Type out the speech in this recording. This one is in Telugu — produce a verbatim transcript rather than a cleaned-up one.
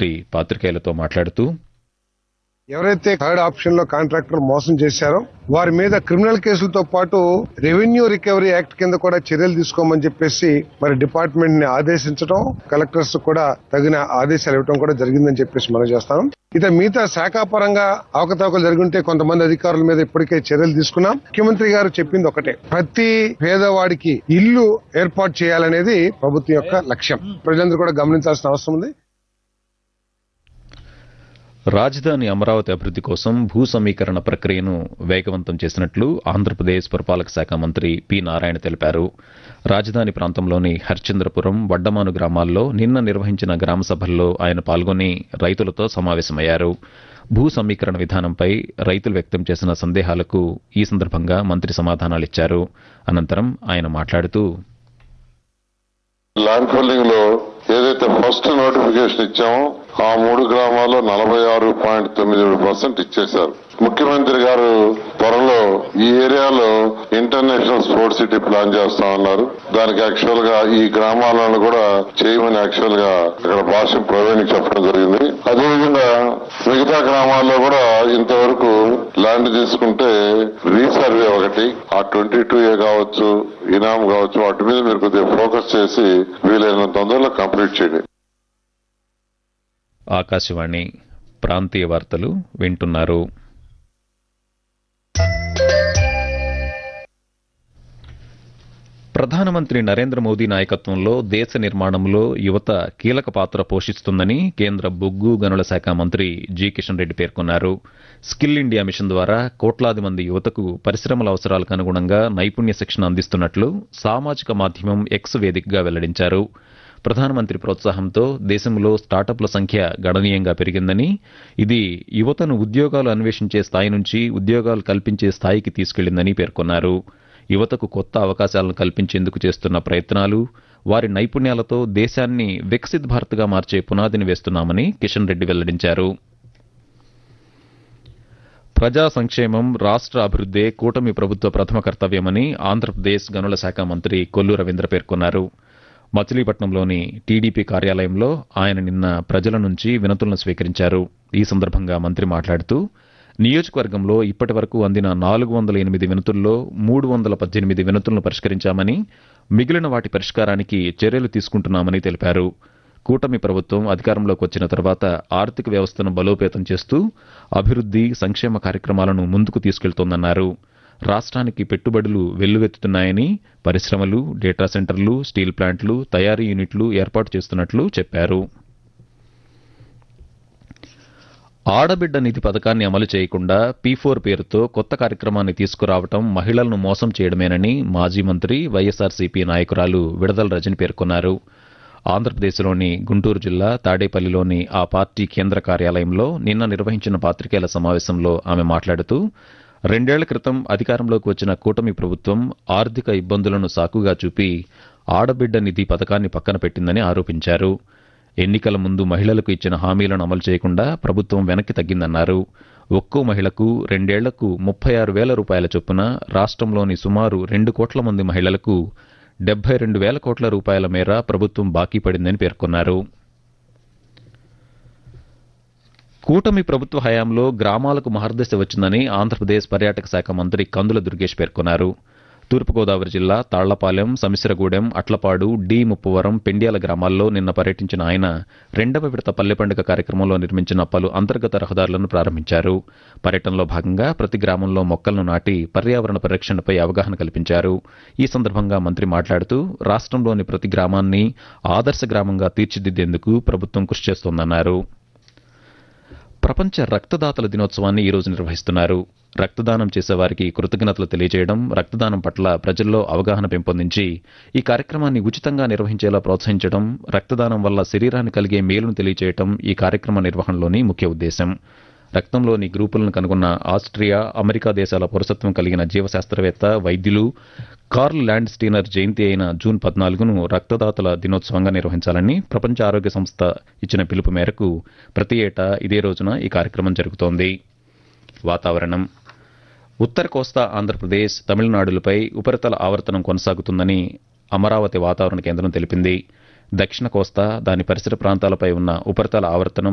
మంత్రి పాత్రికేయులతో మాట్లాడుతూ, ఎవరైతే థర్డ్ ఆప్షన్ లో కాంట్రాక్టర్ మోసం చేశారో వారి మీద క్రిమినల్ కేసులతో పాటు రెవెన్యూ రికవరీ యాక్ట్ కింద కూడా చర్యలు తీసుకోమని చెప్పేసి మరి డిపార్ట్మెంట్ ని ఆదేశించడం, కలెక్టర్స్ కూడా తగిన ఆదేశాలు ఇవ్వడం కూడా జరిగిందని చెప్పేసి మనం చేస్తాం. ఇక మిగతా శాఖాపరంగా అవకతవకలు జరుగుంటే కొంతమంది అధికారుల మీద ఇప్పటికే చర్యలు తీసుకున్నాం. ముఖ్యమంత్రి గారు చెప్పింది ఒకటే, ప్రతి పేదవాడికి ఇల్లు ఏర్పాటు చేయాలనేది ప్రభుత్వం యొక్క లక్ష్యం. ప్రజలందరూ కూడా గమనించాల్సిన అవసరం ఉంది. రాజధాని అమరావతి అభివృద్ధి కోసం భూ సమీకరణ ప్రక్రియను వేగవంతం చేసినట్లు ఆంధ్రప్రదేశ్ పురపాలక శాఖ మంత్రి పి నారాయణ తెలిపారు. రాజధాని ప్రాంతంలోని హరిశ్చంద్రపురం, వడ్డమాను గ్రామాల్లో నిన్న నిర్వహించిన గ్రామ సభల్లో ఆయన పాల్గొని రైతులతో సమావేశమయ్యారు. భూ సమీకరణ విధానంపై రైతులు వ్యక్తం చేసిన సందేహాలకు ఈ సందర్భంగా మంత్రి సమాధానాలిచ్చారు. అనంతరం ఆయన మాట్లాడుతూ, ల్యాండ్ ఫిల్లింగ్ లో ఏదైతే ఫస్ట్ నోటిఫికేషన్ ఇచ్చామో ఆ మూడు గ్రామాల్లో నలభై ఆరు పాయింట్ తొమ్మిది ఏడు పర్సెంట్ ఇచ్చేశారు. ముఖ్యమంత్రి గారు త్వరలో ఈ ఏరియాలో ఇంటర్నేషనల్ స్పోర్ట్స్ సిటీ ప్లాన్ చేస్తా ఉన్నారు. దానికి యాక్చువల్ గా ఈ గ్రామాలను కూడా చేయమని యాక్చువల్ గా ఇక్కడ భాష ప్రవీణ్ చెప్పడం జరిగింది. అదేవిధంగా మిగతా గ్రామాల్లో కూడా ఇంతవరకు ల్యాండ్ తీసుకుంటే రీసర్వే ఒకటి, ఆ ట్వంటీ టూ ఏ కావచ్చు, ఇనాం కావచ్చు, వాటి మీద మీరు కొద్దిగా ఫోకస్ చేసి వీలైన తొందరలో కంప్లీట్ చేయండి. ఆకాశవాణి ప్రాంతీయ వార్తలు వింటున్నారు. ప్రధానమంత్రి నరేంద్ర మోదీ నాయకత్వంలో దేశ నిర్మాణంలో యువత కీలక పాత్ర పోషిస్తుందని కేంద్ర బొగ్గు గనుల శాఖ మంత్రి జి కిషన్ రెడ్డి పేర్కొన్నారు. స్కిల్ ఇండియా మిషన్ ద్వారా కోట్లాది మంది యువతకు పరిశ్రమల అవసరాలకు అనుగుణంగా నైపుణ్య శిక్షణ అందిస్తున్నట్లు సామాజిక మాధ్యమం ఎక్స్ వేదికగా వెల్లడించారు. ప్రధానమంత్రి ప్రోత్సాహంతో దేశంలో స్టార్టప్ల సంఖ్య గణనీయంగా పెరిగిందని, ఇది యువతను ఉద్యోగాలు అన్వేషించే స్థాయి నుంచి ఉద్యోగాలు కల్పించే స్థాయికి తీసుకెళ్లిందని పేర్కొన్నారు. యువతకు కొత్త అవకాశాలను కల్పించేందుకు చేస్తున్న ప్రయత్నాలు, వారి నైపుణ్యాలతో దేశాన్ని వికసిత్ భారత్గా మార్చే పునాదిని వేస్తున్నామని కిషన్ రెడ్డి వెల్లడించారు. ప్రజా సంక్షేమం, రాష్ట్ర అభివృద్దే కూటమి ప్రభుత్వ ప్రథమ కర్తవ్యమని ఆంధ్రప్రదేశ్ గనుల శాఖ మంత్రి కొల్లు రవీంద్ర పేర్కొన్నారు. మచిలీపట్నంలోని టీడీపీ కార్యాలయంలో ఆయన నిన్న ప్రజల నుంచి వినతులను స్వీకరించారు. ఈ సందర్భంగా మంత్రి మాట్లాడుతూ, నియోజకవర్గంలో ఇప్పటి వరకు అందిన నాలుగు వందల ఎనిమిది వినతుల్లో మూడు వందల పద్దెనిమిది వినతులను పరిష్కరించామని, మిగిలిన వాటి పరిష్కారానికి చర్యలు తీసుకుంటున్నామని తెలిపారు. కూటమి ప్రభుత్వం అధికారంలోకి వచ్చిన తర్వాత ఆర్థిక వ్యవస్థను బలోపేతం చేస్తూ అభివృద్ధి, సంక్షేమ కార్యక్రమాలను ముందుకు తీసుకెళ్తోందన్నారు. రాష్ట్రానికి పెట్టుబడులు వెల్లువెత్తుతున్నాయని, పరిశ్రమలు, డేటా సెంటర్లు, స్టీల్ ప్లాంట్లు, తయారీ యూనిట్లు ఏర్పాటు చేస్తున్నట్లు చెప్పారు. ఆడబిడ్డ నిధి పథకాన్ని అమలు చేయకుండా పీ ఫోర్ పేరుతో కొత్త కార్యక్రమాన్ని తీసుకురావడం మహిళలను మోసం చేయడమేనని మాజీ మంత్రి వైఎస్ఆర్సీపీ నాయకురాలు విడదల రజని పేర్కొన్నారు. ఆంధ్రప్రదేశ్లోని గుంటూరు జిల్లా తాడేపల్లిలోని ఆ పార్టీ కేంద్ర కార్యాలయంలో నిన్న నిర్వహించిన పాత్రికేయుల సమావేశంలో ఆమె మాట్లాడుతూ, రెండేళ్ల క్రితం అధికారంలోకి వచ్చిన కూటమి ప్రభుత్వం ఆర్థిక ఇబ్బందులను సాకుగా చూపి ఆడబిడ్డ నిధి పథకాన్ని పక్కన పెట్టిందని ఆరోపించారు. ఎన్నికల ముందు మహిళలకు ఇచ్చిన హామీలను అమలు చేయకుండా ప్రభుత్వం వెనక్కి తగ్గిందన్నారు. ఒక్కో మహిళకు రెండేళ్లకు ముప్పై ఆరు వేల రూపాయల చొప్పున రాష్ట్రంలోని సుమారు రెండు కోట్ల మంది మహిళలకు డెబ్బై రెండు వేల కోట్ల రూపాయల మేర ప్రభుత్వం బాకీ పడిందని పేర్కొన్నారు. కూటమి ప్రభుత్వ హయాంలో గ్రామాలకు మహర్దశ వచ్చిందని ఆంధ్రప్రదేశ్ పర్యాటక శాఖ మంత్రి కందుల దుర్గేష్ పేర్కొన్నారు. తూర్పుగోదావరి జిల్లా తాళ్లపాలెం, సమిశ్రగూడెం, అట్లపాడు, డి ముప్పవరం, పెండ్యాల గ్రామాల్లో నిన్న పర్యటించిన ఆయన రెండవ విడత పల్లె పండుగ కార్యక్రమంలో నిర్మించిన పలు అంతర్గత రహదారులను ప్రారంభించారు. పర్యటనలో భాగంగా ప్రతి గ్రామంలో మొక్కలను నాటి పర్యావరణ పరిరక్షణపై అవగాహన కల్పించారు. ఈ సందర్భంగా మంత్రి మాట్లాడుతూ, రాష్ట్రంలోని ప్రతి గ్రామాన్ని ఆదర్శ గ్రామంగా తీర్చిదిద్దేందుకు ప్రభుత్వం కృషి చేస్తోందన్నారు. ప్రపంచ రక్తదాతల దినోత్సవాన్ని ఈరోజు నిర్వహిస్తున్నారు. రక్తదానం చేసేవారికి కృతజ్ఞతలు తెలియజేయడం, రక్తదానం పట్ల ప్రజల్లో అవగాహన పెంపొందించి ఈ కార్యక్రమాన్ని ఉచితంగా నిర్వహించేలా ప్రోత్సహించడం, రక్తదానం వల్ల శరీరానికి కలిగే మేలును తెలియజేయడం ఈ కార్యక్రమ నిర్వహణలోని ముఖ్య ఉద్దేశం. రక్తంలోని గ్రూపులను కనుగొన్న ఆస్ట్రియా, అమెరికా దేశాల పౌరసత్వం కలిగిన జీవశాస్త్రవేత్త, వైద్యులు కార్ల్ ల్యాండ్ స్టీనర్ జయంతి అయిన జూన్ పద్నాలుగును రక్తదాతల దినోత్సవంగా నిర్వహించాలని ప్రపంచ ఆరోగ్య సంస్థ ఇచ్చిన పిలుపు మేరకు ప్రతి ఏటా ఇదే రోజున ఈ కార్యక్రమం జరుగుతోంది. వాతావరణం. ఉత్తర కోస్తా ఆంధ్రప్రదేశ్, తమిళనాడులపై ఉపరితల ఆవర్తనం కొనసాగుతుందని అమరావతి వాతావరణ కేంద్రం తెలిపింది. దక్షిణ కోస్తా, దాని పరిసర ప్రాంతాలపై ఉన్న ఉపరితల ఆవర్తనం